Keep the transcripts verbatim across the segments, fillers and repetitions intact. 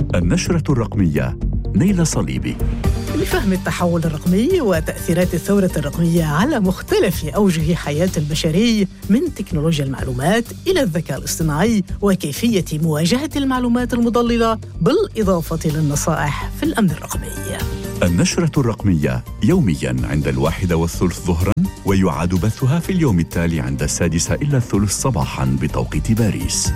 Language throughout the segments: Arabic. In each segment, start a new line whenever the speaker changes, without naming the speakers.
النشرة الرقمية نيلة صليبي.
لفهم التحول الرقمي وتأثيرات الثورة الرقمية على مختلف أوجه حياة البشري، من تكنولوجيا المعلومات إلى الذكاء الاصطناعي وكيفية مواجهة المعلومات المضللة، بالإضافة للنصائح في الأمن الرقمي.
النشرة الرقمية يومياً عند الواحدة والثلث ظهراً، ويعاد بثها في اليوم التالي عند السادسة إلى الثلث صباحاً بتوقيت باريس.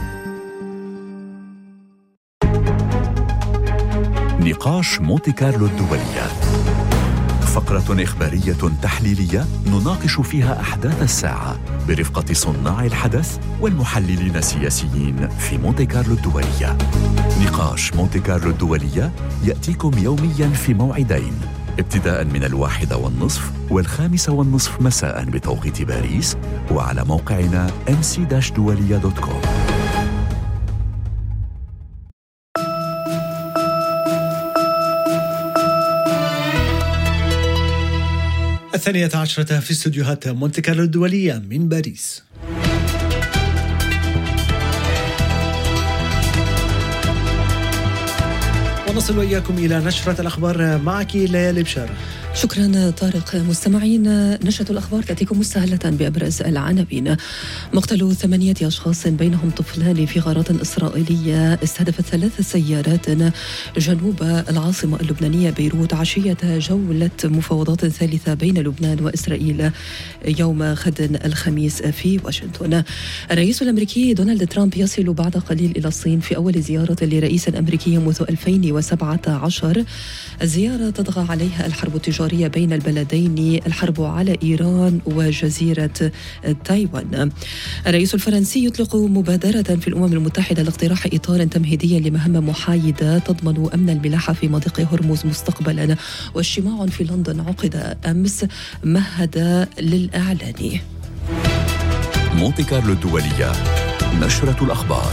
نقاش مونتي كارلو الدولية، فقرة إخبارية تحليلية نناقش فيها أحداث الساعة برفقة صناع الحدث والمحللين السياسيين في مونتي كارلو الدولية. نقاش مونتي كارلو الدولية يأتيكم يومياً في موعدين، ابتداء من الواحدة والنصف والخامسة والنصف مساء بتوقيت باريس، وعلى موقعنا إم سي دولية دوت كوم.
الثانية عشرة في استوديوهات مونتي كارلو الدولية من باريس. ونصل وإياكم إلى نشرة الأخبار، معك ليالي بشار.
شكرا طارق. مستمعين، نشرة الأخبار تأتيكم مستهلة بأبرز العناوين. مقتل ثمانية أشخاص بينهم طفلان في غارات إسرائيلية استهدفت ثلاث سيارات جنوب العاصمة اللبنانية بيروت عشية جولة مفاوضات ثالثة بين لبنان وإسرائيل يوم غد الخميس في واشنطن. الرئيس الأمريكي دونالد ترامب يصل بعد قليل إلى الصين في أول زيارة لرئيس أمريكي منذ ألفين وسبعة عشر. الزيارة تطغى عليها الحرب التجارية بين البلدين، الحرب على إيران وجزيرة تايوان. الرئيس الفرنسي يطلق مبادرة في الأمم المتحدة لاقتراح إطار تمهيدي لمهمة محايدة تضمن أمن الملاحة في مضيق هرمز مستقبلا. واجتماع في لندن عقد أمس مهد للإعلان.
مونتي كارلو الدولية، نشرة الأخبار.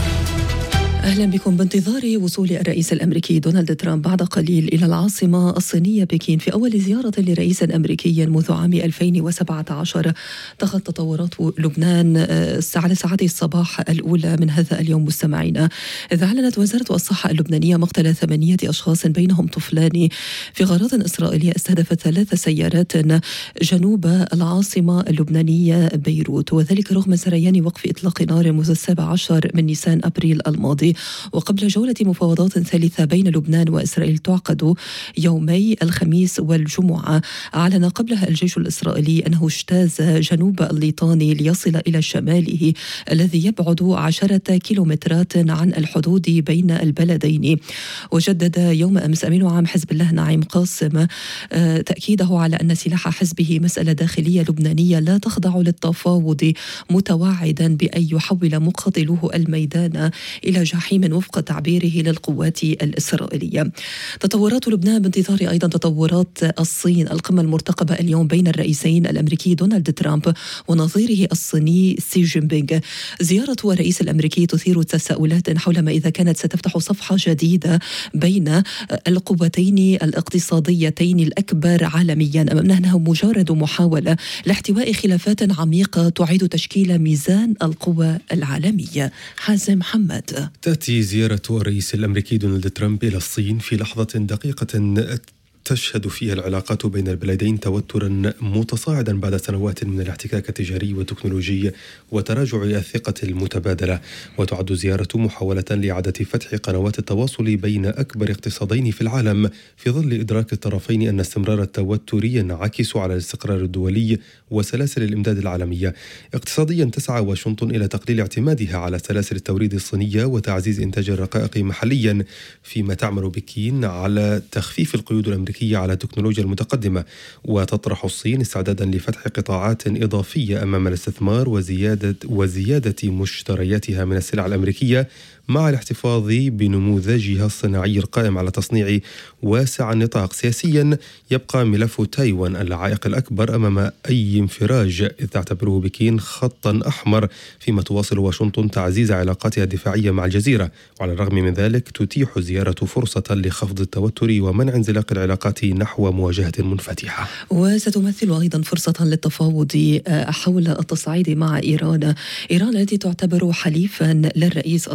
أهلا بكم. بانتظار وصول الرئيس الأمريكي دونالد ترامب بعد قليل إلى العاصمة الصينية بكين في أول زيارة لرئيس أمريكي منذ عام ألفين وسبعة عشر، طغت تطورات لبنان على ساعات الصباح الأولى من هذا اليوم. مستمعين، إذ أعلنت وزارة الصحة اللبنانية مقتل ثمانية أشخاص بينهم طفلان في غارات إسرائيلية استهدفت ثلاث سيارات جنوب العاصمة اللبنانية بيروت، وذلك رغم سريان وقف إطلاق نار منذ السابع عشر من نيسان أبريل الماضي، وقبل جولة مفاوضات ثالثة بين لبنان وإسرائيل تعقد يومي الخميس والجمعة. أعلن قبلها الجيش الإسرائيلي أنه اجتاز جنوب الليطاني ليصل إلى شماله الذي يبعد عشرة كيلومترات عن الحدود بين البلدين. وجدد يوم أمس أمين عام حزب الله نعيم قاسم تأكيده على أن سلاح حزبه مسألة داخلية لبنانية لا تخضع للتفاوض، متوعدا بأن يحول مقاتلوه الميدان إلى جحيم وفق تعبيره للقوات الإسرائيلية. تطورات لبنان بانتظار أيضا تطورات الصين. القمة المرتقبة اليوم بين الرئيسين الأمريكي دونالد ترامب ونظيره الصيني سي جين بينغ. زيارة الرئيس الأمريكي تثير تساؤلات حول ما إذا كانت ستفتح صفحة جديدة بين القوتين الاقتصاديتين الأكبر عالميا، أم أنها مجرد محاولة لاحتواء خلافات عميقة تعيد تشكيل ميزان القوى العالمية. حازم محمد.
تأتي زيارة الرئيس الأمريكي دونالد ترامب إلى الصين في لحظة دقيقة تشهد فيها العلاقات بين البلدين توترا متصاعدا بعد سنوات من الاحتكاك التجاري والتكنولوجي وتراجع الثقة المتبادلة. وتعد زيارة محاولة لإعادة فتح قنوات التواصل بين أكبر اقتصادين في العالم، في ظل إدراك الطرفين أن استمرار التوتر ينعكس على الاستقرار الدولي وسلاسل الإمداد العالمية. اقتصاديا تسعى واشنطن إلى تقليل اعتمادها على سلاسل التوريد الصينية وتعزيز إنتاج الرقائق محليا، فيما تعمل بكين على تخفيف القيود الأمريكية على التكنولوجيا المتقدمة. وتطرح الصين استعدادا لفتح قطاعات إضافية أمام الاستثمار وزيادة وزيادة مشترياتها من السلع الأمريكية، مع الاحتفاظ بنموذجها الصناعي القائم على تصنيع واسع النطاق. سياسيا يبقى ملف تايوان العائق الأكبر أمام أي انفراج، إذ تعتبره بكين خطا أحمر، فيما تواصل واشنطن تعزيز علاقاتها الدفاعية مع الجزيرة. وعلى الرغم من ذلك تتيح زيارة فرصة لخفض التوتر ومنع انزلاق العلاقات نحو مواجهة منفتحة.
وستمثل أيضا فرصة للتفاوض حول التصعيد مع إيران. إيران التي تعتبر حليفا للرئيس الصيني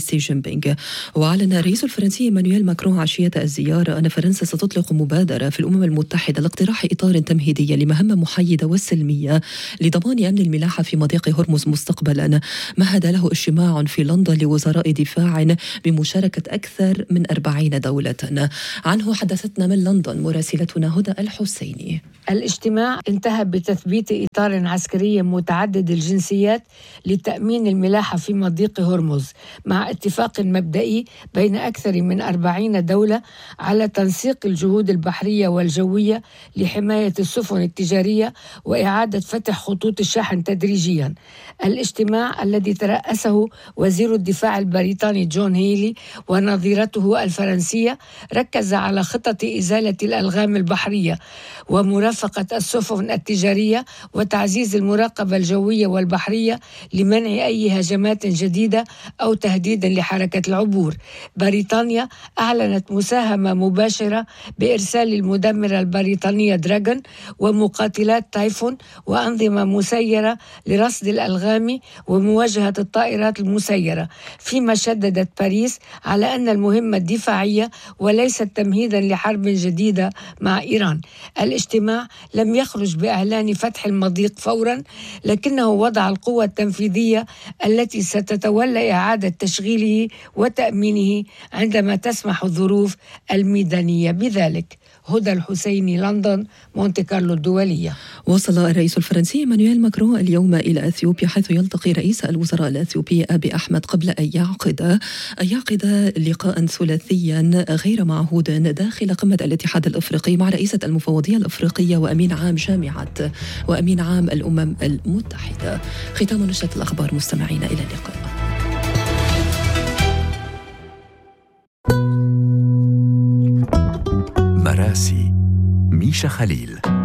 سي جين بينغ. وأعلن الرئيس الفرنسي إيمانويل ماكرون عشية الزيارة أن فرنسا ستطلق مبادرة في الأمم المتحدة لاقتراح إطار تمهيدي لمهمة محايدة والسلمية لضمان أمن الملاحة في مضيق هرمز مستقبلا، مهد له اجتماع في لندن لوزراء دفاع بمشاركة أكثر من أربعين دولة. عنه حدثتنا من لندن مراسلتنا هدى الحسيني.
الاجتماع انتهى بتثبيت إطار عسكري متعدد الجنسيات لتأمين الملاحة في مضيق هرمز، مع اتفاق مبدئي بين أكثر من أربعين دولة على تنسيق الجهود البحرية والجوية لحماية السفن التجارية وإعادة فتح خطوط الشحن تدريجيا. الاجتماع الذي ترأسه وزير الدفاع البريطاني جون هيلي ونظيرته الفرنسية ركز على خطط إزالة الألغام البحرية ومرافقة السفن التجارية وتعزيز المراقبة الجوية والبحرية لمنع أي هجمات جديدة أو تهديد لحركة العبور. بريطانيا أعلنت مساهمة مباشرة بإرسال المدمرة البريطانية دراغون ومقاتلات تايفون وأنظمة مسيرة لرصد الألغام ومواجهة الطائرات المسيرة، فيما شددت باريس على أن المهمة الدفاعية وليست تمهيدا لحرب جديدة مع إيران. الاجتماع لم يخرج بإعلان فتح المضيق فورا، لكنه وضع القوة التنفيذية التي ستتولى إعادة تشغيله وتأمينه عندما تسمح الظروف الميدانية بذلك. هدى الحسيني، لندن، مونتي كارلو الدولية.
وصل الرئيس الفرنسي إيمانويل ماكرون اليوم إلى أثيوبيا، حيث يلتقي رئيس الوزراء الأثيوبي أبي أحمد قبل أن يعقد أن يعقد لقاء ثلاثيا غير معهود داخل قمة الاتحاد الأفريقي مع رئيسة المفوضية الأفريقية وأمين عام جامعة وأمين عام الأمم المتحدة. ختام نشرة الأخبار مستمعين، إلى اللقاء.
مراسي ميشا خليل.